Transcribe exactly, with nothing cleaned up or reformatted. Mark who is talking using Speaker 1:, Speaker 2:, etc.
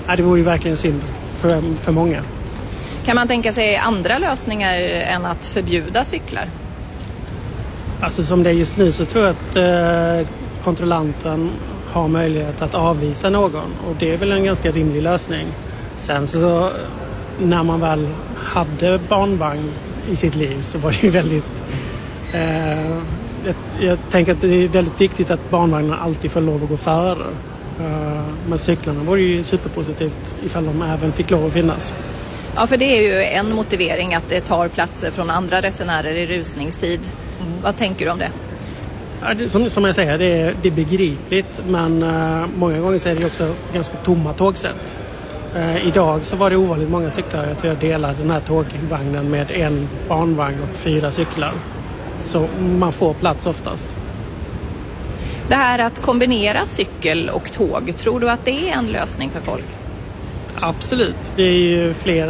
Speaker 1: Ja, det vore ju verkligen synd för, för många.
Speaker 2: Kan man tänka sig andra lösningar än att förbjuda cyklar?
Speaker 1: Alltså som det är just nu så tror jag att eh, kontrollanten har möjlighet att avvisa någon. Och det är väl en ganska rimlig lösning. Sen så när man väl hade barnvagn i sitt liv så var det ju väldigt... Eh, jag, jag tänker att det är väldigt viktigt att barnvagnen alltid får lov att gå före. Eh, men cyklarna var ju superpositivt ifall de även fick lov att finnas.
Speaker 2: Ja, för det är ju en motivering att det tar platser från andra resenärer i rusningstid. Mm. Vad tänker du om det?
Speaker 1: Ja, det som, som jag säger, det är, det är begripligt, men uh, många gånger så är det också ganska tomma tågsätt. Uh, idag så var det ovanligt många cyklar. Jag tror jag delade den här tågvagnen med en barnvagn och fyra cyklar. Så man får plats oftast.
Speaker 2: Det här att kombinera cykel och tåg, tror du att det är en lösning för folk?
Speaker 1: Absolut. Det är ju flera